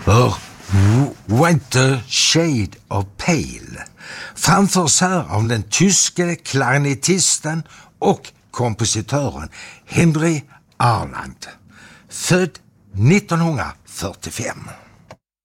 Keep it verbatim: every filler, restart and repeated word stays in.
Hör White Shade of Pale framförs här av den tyske klarinettisten och kompositören Henry Arland, född nittonhundrafyrtiofem.